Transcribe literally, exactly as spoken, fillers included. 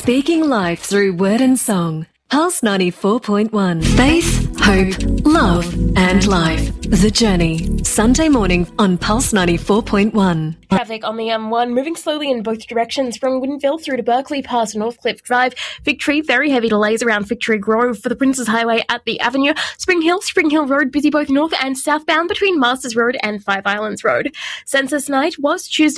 Speaking life through word and song. Pulse ninety-four point one. Faith, hope, love and life. The Journey. Sunday morning on Pulse ninety-four point one. Traffic on the M one moving slowly in both directions from Winville through to Berkeley past Northcliffe Drive. Victory, very heavy delays around Victory Grove for the Princes Highway at the Avenue. Spring Hill, Spring Hill Road busy both north and southbound between Masters Road and Five Islands Road. Census night was Tuesday.